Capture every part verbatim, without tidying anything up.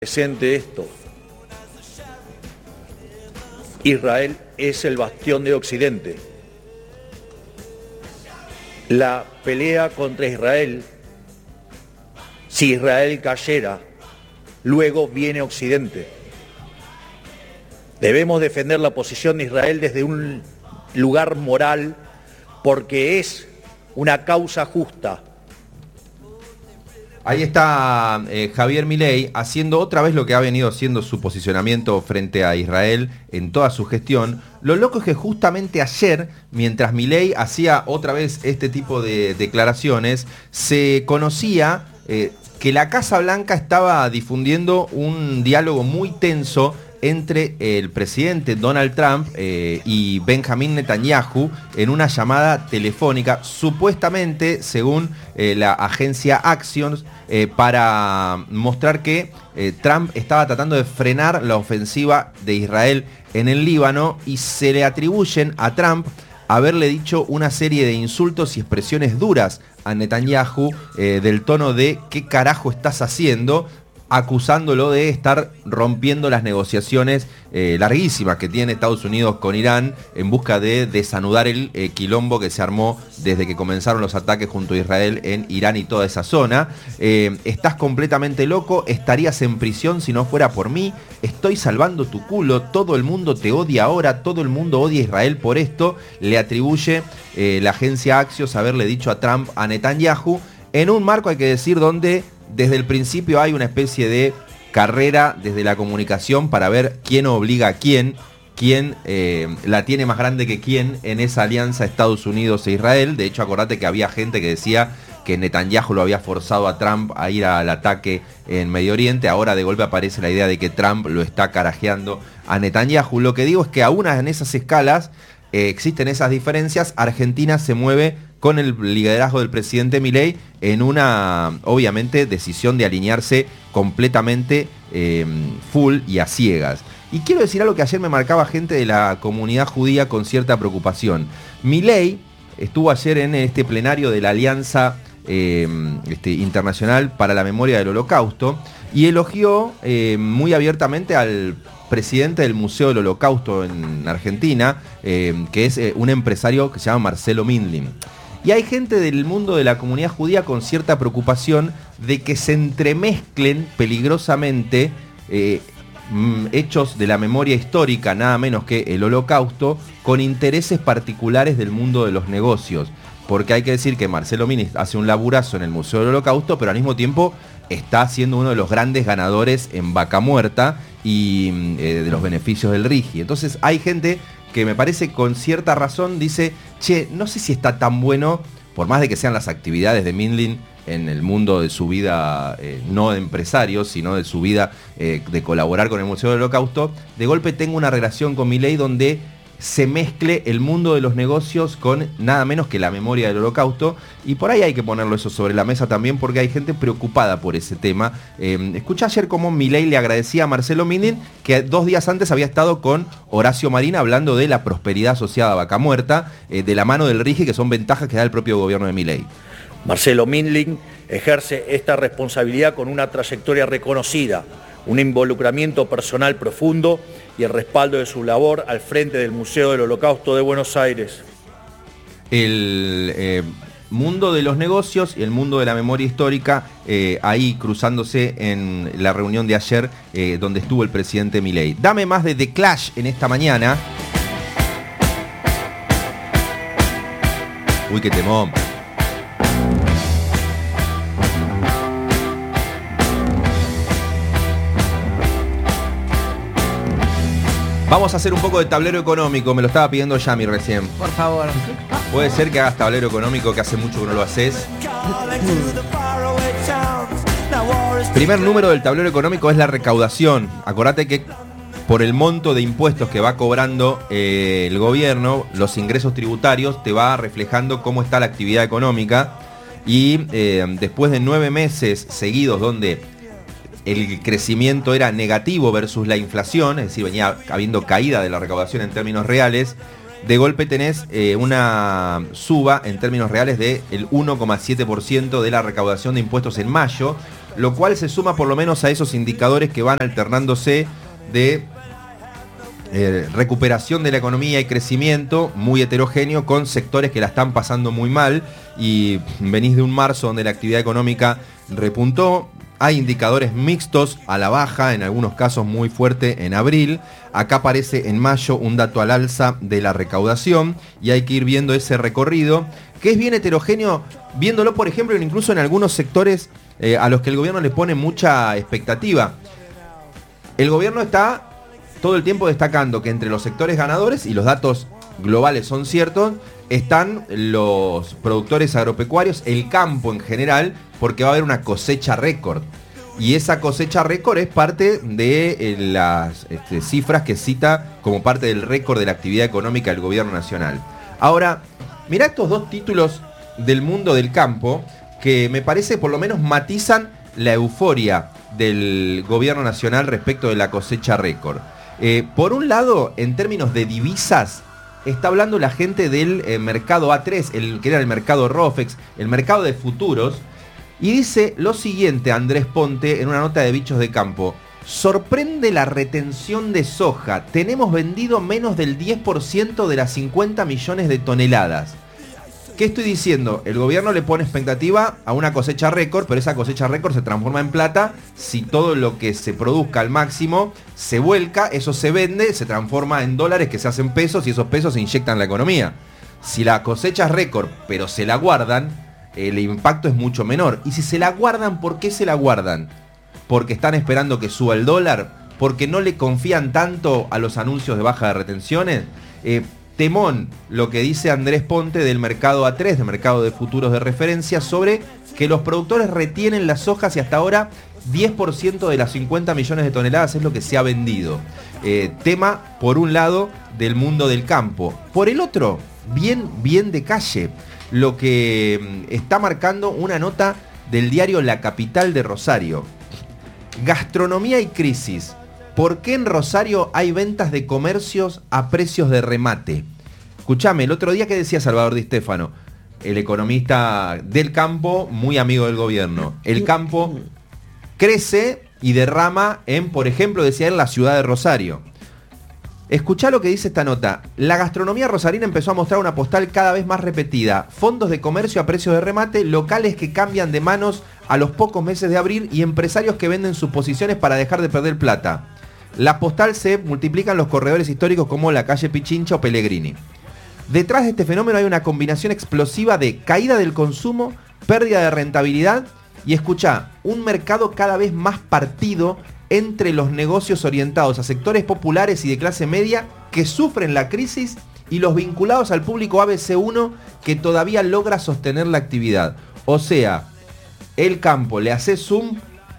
Presente esto. Israel es el bastión de Occidente. La pelea contra Israel, si Israel cayera, luego viene Occidente. Debemos defender la posición de Israel desde un lugar moral porque es una causa justa. Ahí está eh, Javier Milei haciendo otra vez lo que ha venido haciendo su posicionamiento frente a Israel en toda su gestión. Lo loco es que justamente ayer, mientras Milei hacía otra vez este tipo de declaraciones, se conocía eh, que la Casa Blanca estaba difundiendo un diálogo muy tenso entre el presidente Donald Trump eh, y Benjamin Netanyahu en una llamada telefónica, supuestamente, según eh, la agencia Axios, eh, para mostrar que eh, Trump estaba tratando de frenar la ofensiva de Israel en el Líbano, y se le atribuyen a Trump haberle dicho una serie de insultos y expresiones duras a Netanyahu, eh, del tono de ¿qué carajo estás haciendo?, acusándolo de estar rompiendo las negociaciones eh, larguísimas que tiene Estados Unidos con Irán en busca de desanudar el eh, quilombo que se armó desde que comenzaron los ataques junto a Israel en Irán y toda esa zona. Eh, estás completamente loco, estarías en prisión si no fuera por mí, estoy salvando tu culo, todo el mundo te odia ahora, todo el mundo odia a Israel por esto, le atribuye eh, la agencia Axios haberle dicho a Trump a Netanyahu, en un marco, hay que decir, donde desde el principio hay una especie de carrera desde la comunicación para ver quién obliga a quién, quién eh, la tiene más grande que quién en esa alianza Estados Unidos e Israel. De hecho, acordate que había gente que decía que Netanyahu lo había forzado a Trump a ir al ataque en Medio Oriente. Ahora de golpe aparece la idea de que Trump lo está carajeando a Netanyahu. Lo que digo es que aún en esas escalas eh, existen esas diferencias. Argentina se mueve con el liderazgo del presidente Milei en una, obviamente, decisión de alinearse completamente eh, full y a ciegas. Y quiero decir algo que ayer me marcaba gente de la comunidad judía con cierta preocupación. Milei estuvo ayer en este plenario de la Alianza eh, este, Internacional para la Memoria del Holocausto y elogió eh, muy abiertamente al presidente del Museo del Holocausto en Argentina, eh, que es eh, un empresario que se llama Marcelo Mindlin. Y hay gente del mundo de la comunidad judía con cierta preocupación de que se entremezclen peligrosamente eh, hechos de la memoria histórica, nada menos que el Holocausto, con intereses particulares del mundo de los negocios. Porque hay que decir que Marcelo Mindlin hace un laburazo en el Museo del Holocausto, pero al mismo tiempo está siendo uno de los grandes ganadores en Vaca Muerta y eh, de los beneficios del RIGI. Entonces hay gente que me parece con cierta razón dice, che, no sé si está tan bueno, por más de que sean las actividades de Mindlin en el mundo de su vida, eh, no de empresario, sino de su vida eh, de colaborar con el Museo del Holocausto, de golpe tengo una relación con Milei donde se mezcle el mundo de los negocios con nada menos que la memoria del Holocausto, y por ahí hay que ponerlo eso sobre la mesa también porque hay gente preocupada por ese tema. Eh, escuché ayer cómo Milei le agradecía a Marcelo Mindlin, que dos días antes había estado con Horacio Marín hablando de la prosperidad asociada a Vaca Muerta, eh, de la mano del RIGI, que son ventajas que da el propio gobierno de Milei. Marcelo Mindlin ejerce esta responsabilidad con una trayectoria reconocida, un involucramiento personal profundo y el respaldo de su labor al frente del Museo del Holocausto de Buenos Aires. El eh, mundo de los negocios y el mundo de la memoria histórica eh, ahí cruzándose en la reunión de ayer eh, donde estuvo el presidente Milei. Dame más de The Clash en esta mañana. Uy, qué temón. Vamos a hacer un poco de tablero económico, me lo estaba pidiendo Yami recién. Por favor. Puede ser que hagas tablero económico, que hace mucho que no lo haces. Primer número del tablero económico es la recaudación. Acordate que por el monto de impuestos que va cobrando eh, el gobierno, los ingresos tributarios, te va reflejando cómo está la actividad económica. Y eh, después de nueve meses seguidos donde el crecimiento era negativo versus la inflación, es decir, venía habiendo caída de la recaudación en términos reales, de golpe tenés eh, una suba en términos reales del uno coma siete por ciento de la recaudación de impuestos en mayo, lo cual se suma por lo menos a esos indicadores que van alternándose de eh, recuperación de la economía y crecimiento muy heterogéneo con sectores que la están pasando muy mal, y venís de un marzo donde la actividad económica repuntó. Hay indicadores mixtos a la baja, en algunos casos muy fuerte en abril. Acá aparece en mayo un dato al alza de la recaudación y hay que ir viendo ese recorrido, que es bien heterogéneo, viéndolo por ejemplo incluso en algunos sectores eh, a los que el gobierno le pone mucha expectativa. El gobierno está todo el tiempo destacando que entre los sectores ganadores, y los datos globales son ciertos, están los productores agropecuarios, el campo en general, porque va a haber una cosecha récord. Y esa cosecha récord es parte de eh, las este, cifras que cita como parte del récord de la actividad económica del gobierno nacional. Ahora, mirá estos dos títulos del mundo del campo que me parece por lo menos matizan la euforia del gobierno nacional respecto de la cosecha récord. Eh, por un lado, en términos de divisas, está hablando la gente del eh, mercado A tres, el que era el mercado ROFEX, el mercado de futuros, y dice lo siguiente Andrés Ponte en una nota de Bichos de Campo: sorprende la retención de soja, tenemos vendido menos del diez por ciento de las cincuenta millones de toneladas. ¿Qué estoy diciendo? El gobierno le pone expectativa a una cosecha récord, pero esa cosecha récord se transforma en plata si todo lo que se produzca al máximo se vuelca, eso se vende, se transforma en dólares que se hacen pesos y esos pesos se inyectan en la economía. Si la cosecha es récord, pero se la guardan, el impacto es mucho menor. Y si se la guardan, ¿por qué se la guardan? ¿Porque están esperando que suba el dólar? ¿Porque no le confían tanto a los anuncios de baja de retenciones? Eh, temón lo que dice Andrés Ponte del mercado A tres, del mercado de futuros de referencia, sobre que los productores retienen las hojas y hasta ahora diez por ciento de las cincuenta millones de toneladas es lo que se ha vendido. Eh, tema, por un lado, del mundo del campo. Por el otro, bien, bien de calle, lo que está marcando una nota del diario La Capital de Rosario. Gastronomía y crisis. ¿Por qué en Rosario hay ventas de comercios a precios de remate? Escuchame, el otro día que decía Salvador Di Stéfano, el economista del campo, muy amigo del gobierno. El campo crece y derrama en, por ejemplo, decía él, la ciudad de Rosario. Escuchá lo que dice esta nota. La gastronomía rosarina empezó a mostrar una postal cada vez más repetida. Fondos de comercio a precios de remate, locales que cambian de manos a los pocos meses de abrir y empresarios que venden sus posiciones para dejar de perder plata. La postal se multiplican los corredores históricos como la calle Pichincha o Pellegrini. Detrás de este fenómeno hay una combinación explosiva de caída del consumo, pérdida de rentabilidad y, escuchá, un mercado cada vez más partido entre los negocios orientados a sectores populares y de clase media que sufren la crisis y los vinculados al público A B C uno que todavía logra sostener la actividad. O sea, el campo le hace zoom,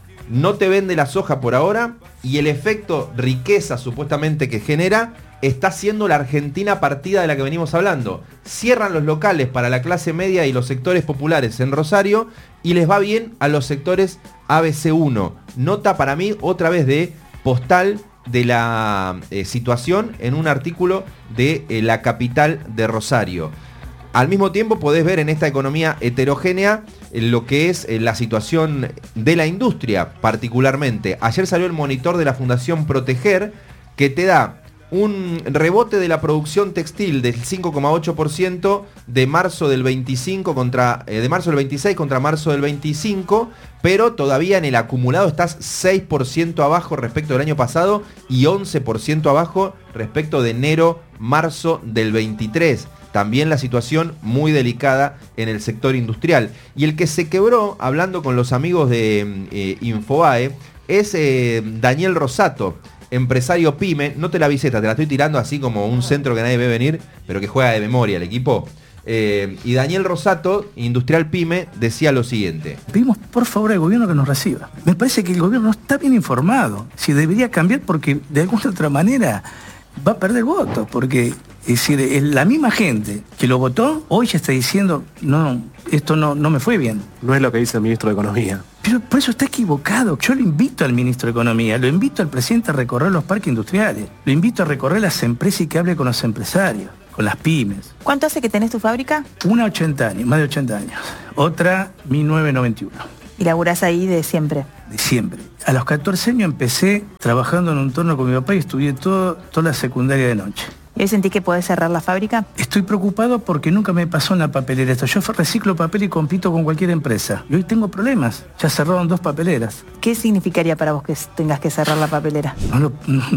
no te vende la soja por ahora y el efecto riqueza supuestamente que genera está siendo la Argentina partida de la que venimos hablando. Cierran los locales para la clase media y los sectores populares en Rosario y les va bien a los sectores A B C uno. Nota para mí otra vez de postal de la eh, situación en un artículo de eh, La Capital de Rosario. Al mismo tiempo podés ver en esta economía heterogénea eh, lo que es eh, la situación de la industria particularmente. Ayer salió el monitor de la Fundación Proteger que te da un rebote de la producción textil del cinco coma ocho por ciento de marzo del veinticinco contra eh, de marzo del veintiséis contra marzo del veinticinco, pero todavía en el acumulado estás seis por ciento abajo respecto del año pasado y once por ciento abajo respecto de enero-marzo del veintitrés. También la situación muy delicada en el sector industrial. Y el que se quebró, hablando con los amigos de eh, Infobae, es eh, Daniel Rosato, empresario pyme. No te la viseta, te la estoy tirando así como un centro que nadie ve venir, pero que juega de memoria el equipo. Eh, y Daniel Rosato, industrial pyme, decía lo siguiente: pedimos por favor al gobierno que nos reciba. Me parece que el gobierno no está bien informado. Si debería cambiar porque de alguna otra manera va a perder votos, porque es decir, es la misma gente que lo votó, hoy ya está diciendo, no, esto no, no me fue bien. No es lo que dice el ministro de Economía. Pero por eso está equivocado. Yo lo invito al ministro de Economía, lo invito al presidente a recorrer los parques industriales, lo invito a recorrer las empresas y que hable con los empresarios, con las pymes. ¿Cuánto hace que tenés tu fábrica? Una ochenta años, más de ochenta años. Otra mil novecientos noventa y uno. ¿Y laburás ahí de siempre? De siempre. A los catorce años empecé trabajando en un turno con mi papá y estudié todo, toda la secundaria de noche. ¿Y hoy sentís que podés cerrar la fábrica? Estoy preocupado porque nunca me pasó en la papelera esto. Yo reciclo papel y compito con cualquier empresa. Y hoy tengo problemas. Ya cerraron dos papeleras. ¿Qué significaría para vos que tengas que cerrar la papelera? No, lo,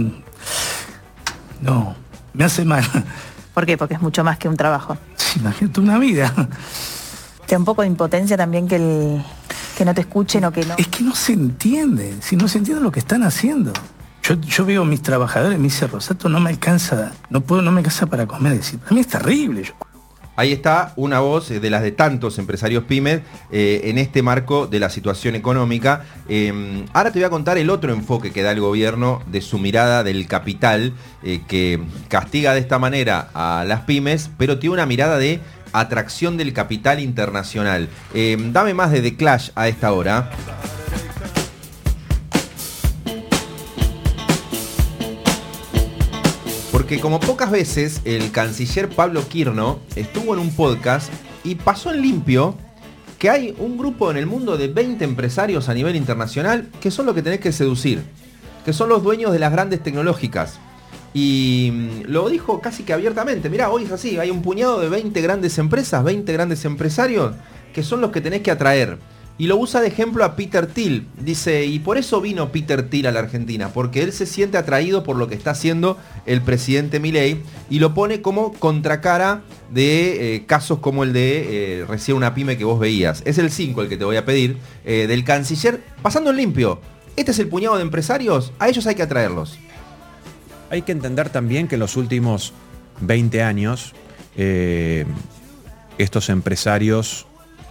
no, me hace mal. ¿Por qué? Porque es mucho más que un trabajo. Sí, imagínate una vida. ¿Te da un poco de impotencia también que, el, que no te escuchen o que no? Es que no se entiende. Si no se entiende lo que están haciendo. Yo, yo veo a mis trabajadores, me dice, Rosato, no me alcanza, no puedo, no me alcanza para comer. Decir, para mí es terrible. Yo. Ahí está una voz de las de tantos empresarios pymes eh, en este marco de la situación económica. Eh, ahora te voy a contar el otro enfoque que da el gobierno de su mirada del capital, eh, que castiga de esta manera a las pymes, pero tiene una mirada de atracción del capital internacional. Eh, dame más de The Clash a esta hora. Porque como pocas veces, el canciller Pablo Quirno estuvo en un podcast y pasó en limpio que hay un grupo en el mundo de veinte empresarios a nivel internacional que son los que tenés que seducir, que son los dueños de las grandes tecnológicas. Y lo dijo casi que abiertamente. Mirá, hoy es así, hay un puñado de veinte grandes empresas, veinte grandes empresarios que son los que tenés que atraer. Y lo usa de ejemplo a Peter Thiel. Dice, y por eso vino Peter Thiel a la Argentina, porque él se siente atraído por lo que está haciendo el presidente Milei y lo pone como contracara de eh, casos como el de eh, recién una pyme que vos veías. Es el cinco el que te voy a pedir, eh, del canciller, pasando en limpio. Este es el puñado de empresarios, a ellos hay que atraerlos. Hay que entender también que en los últimos veinte años, eh, estos empresarios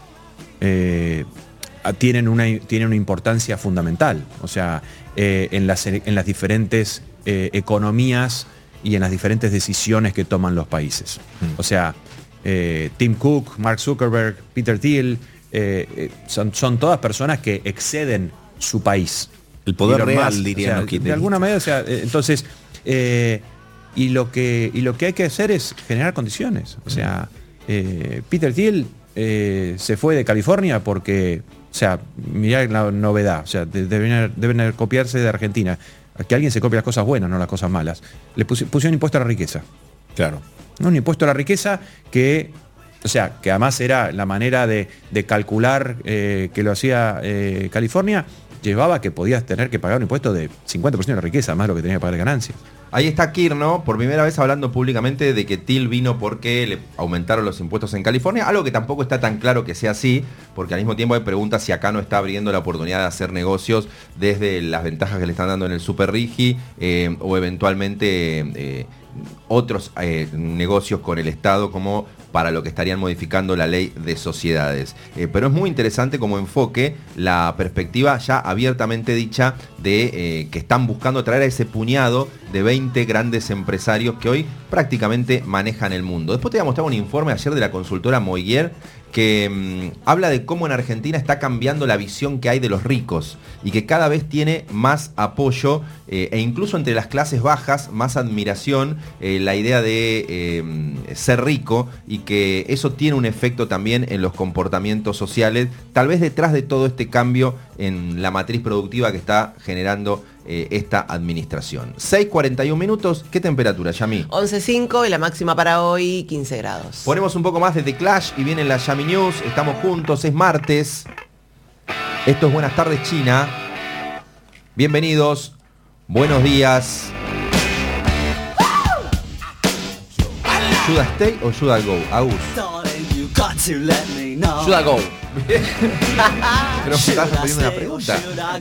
eh, tienen una, tienen una importancia fundamental. O sea, eh, en, las, en las diferentes eh, economías y en las diferentes decisiones que toman los países. Mm. O sea, eh, Tim Cook, Mark Zuckerberg, Peter Thiel, eh, eh, son, son todas personas que exceden su país. El poder Elon real, Musk, dirían o sea, los que de alguna manera, o sea, eh, entonces, eh, y, lo que, y lo que hay que hacer es generar condiciones. O sea, eh, Peter Thiel eh, se fue de California porque, o sea, mirá la novedad, o sea, de, deben, deben copiarse de Argentina. Que alguien se copie las cosas buenas, no las cosas malas. Le pus, pusieron impuesto a la riqueza. Claro. Un impuesto a la riqueza que, o sea, que además era la manera de, de calcular eh, que lo hacía eh, California, llevaba que podías tener que pagar un impuesto de cincuenta por ciento de la riqueza, más lo que tenía que pagar de ganancias. Ahí está Quirno, por primera vez hablando públicamente de que Thiel vino porque le aumentaron los impuestos en California, algo que tampoco está tan claro que sea así, porque al mismo tiempo hay preguntas si acá no está abriendo la oportunidad de hacer negocios desde las ventajas que le están dando en el Super Rigi eh, o eventualmente eh, otros eh, negocios con el Estado como para lo que estarían modificando la ley de sociedades. Eh, pero es muy interesante como enfoque la perspectiva ya abiertamente dicha de eh, que están buscando traer a ese puñado de veinte grandes empresarios que hoy prácticamente manejan el mundo. Después te voy a mostrar un informe ayer de la consultora Moiguer que mmm, habla de cómo en Argentina está cambiando la visión que hay de los ricos y que cada vez tiene más apoyo eh, e incluso entre las clases bajas más admiración eh, la idea de eh, ser rico y que eso tiene un efecto también en los comportamientos sociales, tal vez detrás de todo este cambio en la matriz productiva que está generando eh, esta administración. seis cuarenta y uno minutos, ¿qué temperatura, Yami? once punto cinco y la máxima para hoy quince grados. Ponemos un poco más de The Clash y viene la Yami News, estamos juntos, es martes. Esto es Buenas Tardes China. Bienvenidos, buenos días. ¿Should I stay o should I go? Agus. Should I go? Pero me estás respondiendo una pregunta.